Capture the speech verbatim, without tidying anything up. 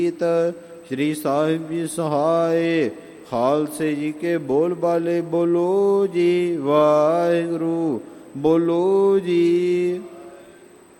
श्री साहिब जी सहाय खालसे जी के बोल बाले बोलो जी वाहिगुरु बोलो जी।